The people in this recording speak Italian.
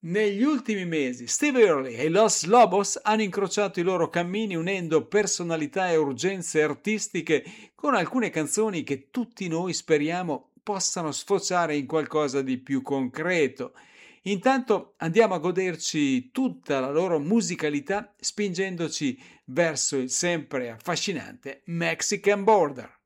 Negli ultimi mesi Steve Earle e Los Lobos hanno incrociato i loro cammini unendo personalità e urgenze artistiche con alcune canzoni che tutti noi speriamo possano sfociare in qualcosa di più concreto. Intanto andiamo a goderci tutta la loro musicalità spingendoci verso il sempre affascinante Mexican Border.